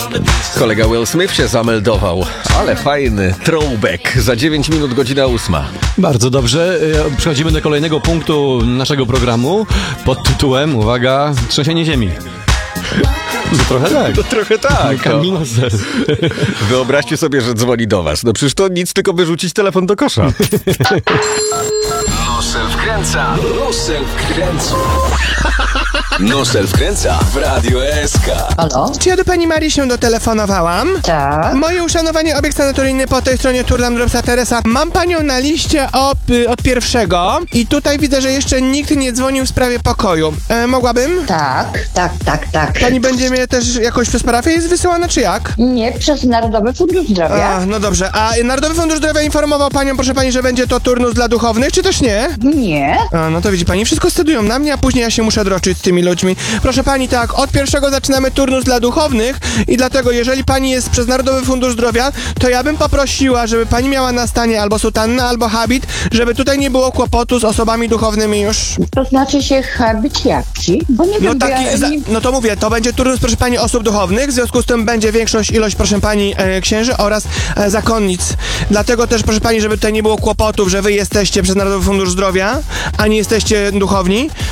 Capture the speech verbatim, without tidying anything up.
Kolega Will Smith się zameldował, ale fajny throwback. Za dziewięć minut godzina ósma. Bardzo dobrze. Przechodzimy do kolejnego punktu naszego programu pod tytułem, uwaga, trzęsienie ziemi. To trochę tak. To trochę tak. Kaminoser. Wyobraźcie sobie, że dzwoni do was. No przecież to nic, tylko wyrzucić telefon do kosza. Nosel wkręca, Nosel wkręca. Nosel wkręca w Radio S K. Halo? Czy ja do pani Marii się dotelefonowałam? Tak. Moje uszanowanie, obiekt sanatoryjny po tej stronie Turlam Dropsa Teresa. Mam panią na liście od, od pierwszego i tutaj widzę, że jeszcze nikt nie dzwonił w sprawie pokoju. E, mogłabym? Tak, tak, tak, tak. Pani będzie mnie też jakoś przez parafię jest wysyłana, czy jak? Nie, przez Narodowy Fundusz Zdrowia. A, no dobrze. A Narodowy Fundusz Zdrowia informował panią, proszę pani, że będzie to turnus dla duchownych, czy też nie? Nie. A, no to widzi pani, wszystko studiują na mnie, a później ja się muszę droczyć z tymi ludźmi. Proszę pani, tak, od pierwszego zaczynamy turnus dla duchownych i dlatego, jeżeli pani jest przez Narodowy Fundusz Zdrowia, to ja bym poprosiła, żeby pani miała na stanie albo sutannę, albo habit, żeby tutaj nie było kłopotu z osobami duchownymi już. To znaczy się habit jaki? Bo nie No wiem, bo taki, ja za, nie... no to mówię, to będzie turnus, proszę pani, osób duchownych, w związku z tym będzie większość, ilość, proszę pani, e, księży oraz e, zakonnic. Dlatego też, proszę pani, żeby tutaj nie było kłopotów, że wy jesteście przez Narodowy Fundusz Zdrowia, a nie jesteście duchowni,